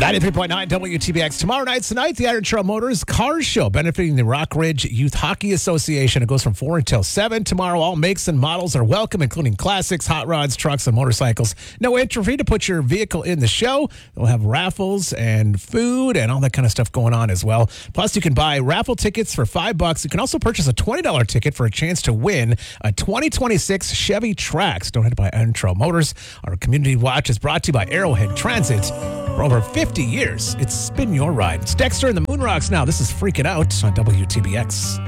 93.9 WTBX. Tomorrow night's the night, the Iron Trail Motors Car Show, benefiting the Rockridge Youth Hockey Association. It goes from 4 until 7. Tomorrow, all makes and models are welcome, including classics, hot rods, trucks, and motorcycles. No entry fee to put your vehicle in the show. They'll have raffles and food and all that kind of stuff going on as well. Plus, you can buy raffle tickets for $5. You can also purchase a $20 ticket for a chance to win a 2026 Chevy Trax, donated by Iron Trail Motors. Our community watch is brought to you by Arrowhead Transit. For over 50 years, it's been your ride. It's Dexter and the Moonrocks now. This is Freaking Out on WTBX.